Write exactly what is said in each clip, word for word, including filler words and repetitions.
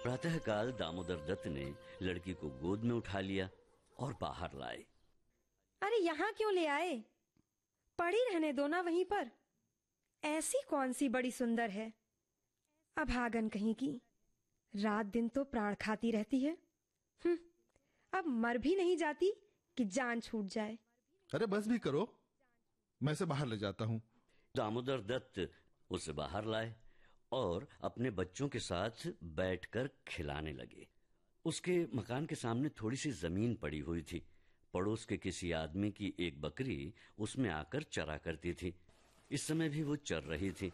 प्रातःकाल दामोदर दत्त ने लड़की को गोद में उठा लिया और बाहर लाए। अरे यहाँ क्यों ले आए? पड़ी रहने दो ना वहीं पर। ऐसी कौन सी बड़ी सुंदर है, अभागन कहीं की, रात दिन तो प्राण खाती रहती है। हम्म, अब मर भी नहीं जाती कि जान छूट जाए। अरे बस भी करो, मैं इसे बाहर ले जाता हूँ। दामोदर दत्त उसे बाहर लाए और अपने बच्चों के साथ बैठकर खिलाने लगे। उसके मकान के सामने थोड़ी सी जमीन पड़ी हुई थी। पड़ोस के किसी आदमी की एक बकरी उसमें आकर चरा करती थी। इस समय भी वो चर रही थी।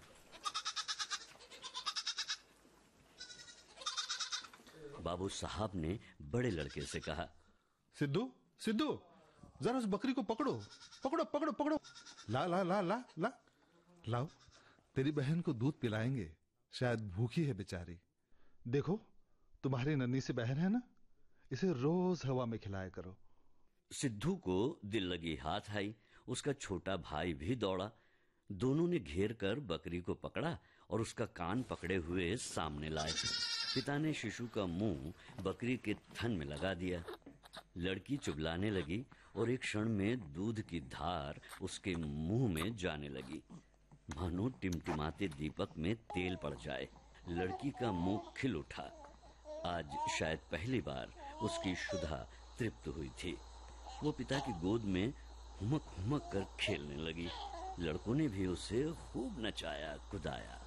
बाबू साहब ने बड़े लड़के से कहा, सिद्धू सिद्धू, जरा उस बकरी को पकड़ो पकड़ो पकड़ो पकड़ो। ला ला ला ला ला लाओ, तेरी बहन को दूध पिलाएंगे, शायद भूखी है बेचारी। देखो तुम्हारी नन्ही सी बहन है ना, इसे रोज हवा में खिलाया करो। सिद्धू को दिल लगी हाथ आई। उसका छोटा भाई भी दौड़ा। दोनों ने घेर कर बकरी को पकड़ा और उसका कान पकड़े हुए सामने लाए। पिता ने शिशु का मुंह बकरी के थन में लगा दिया। लड़की चुगलाने लगी और एक क्षण में दूध की धार उसके मुंह में जाने लगी, मानो टिमटिमाते दीपक में तेल पड़ जाए। लड़की का मुंह खिल उठा। आज शायद पहली बार उसकी क्षुधा तृप्त हुई थी। वो पिता की गोद में हुमक हुमक कर खेलने लगी। लड़कों ने भी उसे खूब नचाया कुदाया।